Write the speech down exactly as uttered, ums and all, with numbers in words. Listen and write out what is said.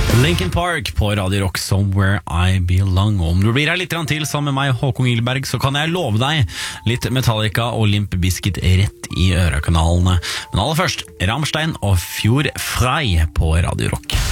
Linkin Park på Radio Rock, Somewhere I Belong. Om du blir her litt til sammen med meg, Håkon Gilberg, så kan jeg love deg litt Metallica og Limp Bizkit rett i ørekanalene. Men aller først, Rammstein og Fjord Frei på Radio Rock.